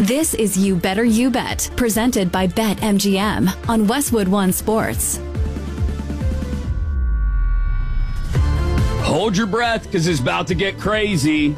This is You Better You Bet, presented by BetMGM on Westwood One Sports. Hold your breath, because it's about to get crazy.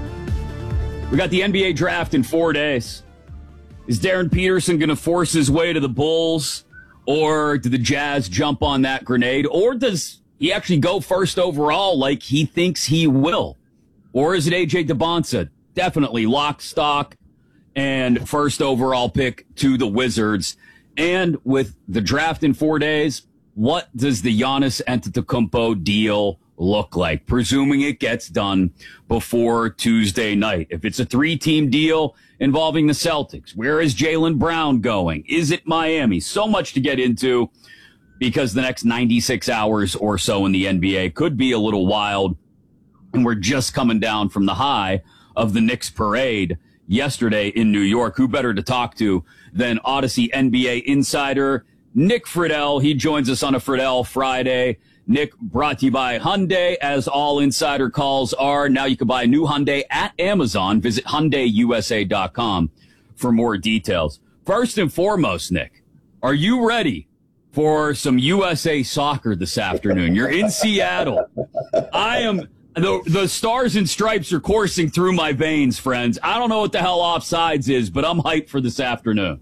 We got the NBA draft in 4 days. Is Darren Peterson going to force his way to the Bulls? Or do the Jazz jump on that grenade? Or does he actually go first overall like he thinks he will? Or is it A.J. Debonsa? Definitely lock, stock, and first overall pick to the Wizards. And with the draft in 4 days, what does the Giannis Antetokounmpo deal look like, presuming it gets done before Tuesday night? If it's a 3-team deal involving the Celtics, where is Jaylen Brown going? Is it Miami? So much to get into, because the next 96 hours or so in the NBA could be a little wild. And we're just coming down from the high of the Knicks parade yesterday in New York. Who better to talk to than Odyssey NBA insider Nick Friedell? He joins us on a Friedell Friday. Nick, brought to you by Hyundai, as all insider calls are. Now you can buy a new Hyundai at Amazon. Visit HyundaiUSA.com for more details. First and foremost, Nick, are you ready for some USA soccer this afternoon? You're in Seattle. I am. The stars and stripes are coursing through my veins, friends. I don't know what the hell offsides is, but I'm hyped for this afternoon.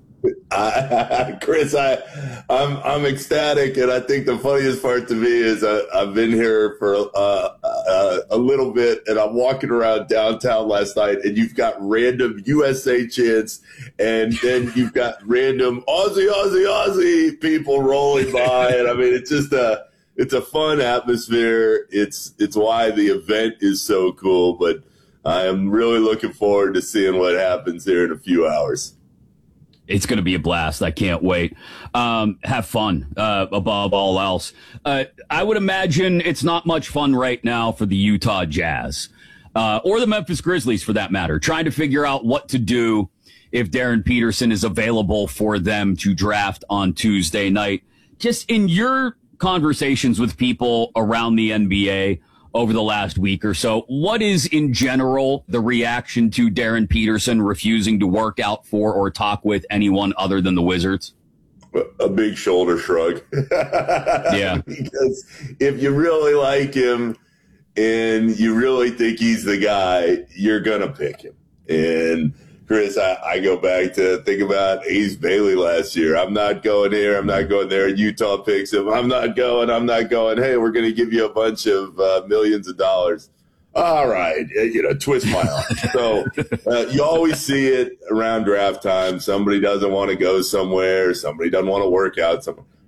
Chris, I'm ecstatic, and I think the funniest part to me is I've been here for a little bit, and I'm walking around downtown last night, and you've got random USA chants, and then you've got random Aussie people rolling by, and I mean it's a fun atmosphere. It's why the event is so cool, but I am really looking forward to seeing what happens here in a few hours. It's going to be a blast. I can't wait. Have fun above all else. I would imagine it's not much fun right now for the Utah Jazz or the Memphis Grizzlies, for that matter, trying to figure out what to do if Darren Peterson is available for them to draft on Tuesday night. Just in your conversations with people around the NBA over the last week or so, what is in general the reaction to Darren Peterson refusing to work out for or talk with anyone other than the Wizards? A big shoulder shrug. Yeah. Because if you really like him and you really think he's the guy, you're going to pick him. And Chris, I go back to think about Ace Bailey last year. I'm not going here. I'm not going there. Utah picks him. I'm not going. Hey, we're going to give you a bunch of millions of dollars. All right. Twist my arm. So you always see it around draft time. Somebody doesn't want to go somewhere. Somebody doesn't want to work out somewhere.